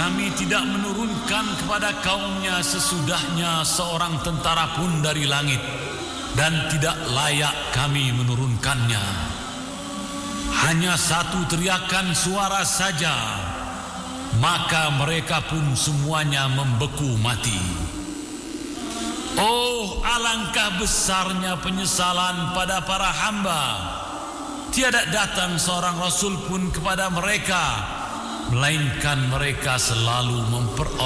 kami tidak menurunkan kepada kaumnya sesudahnya seorang tentara pun dari langit, dan tidak layak kami menurunkannya. Hanya satu teriakan suara saja, maka mereka pun semuanya membeku mati. Oh, alangkah besarnya penyesalan pada para hamba. Tiada datang seorang rasul pun kepada mereka, melainkan mereka selalu memperoleh